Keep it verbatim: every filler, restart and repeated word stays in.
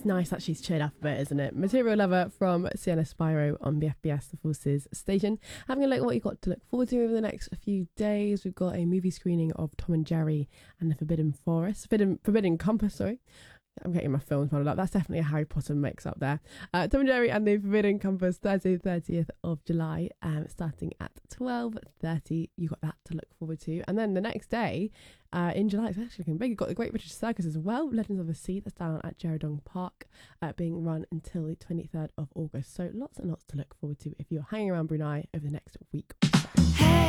It's nice that she's chilled up a bit, isn't it? Material Lover from Sienna Spyro on B F B S, the Forces station. Having a look at what you've got to look forward to over the next few days. We've got a movie screening of Tom and Jerry and the Forbidden Forest. Forbidden, Forbidden Compass, sorry. I'm getting my films muddled up. That's definitely a Harry Potter mix up there. Uh, Tom and Jerry and the Forbidden Compass, Thursday, thirtieth of July, um, starting at twelve thirty. You've got that to look forward to. And then the next day, uh, in July, it's actually looking big. You've got the Great British Circus as well, Legends of the Sea, that's down at Geraldong Park, uh, being run until the twenty-third of August. So lots and lots to look forward to if you're hanging around Brunei over the next week or so. Hey.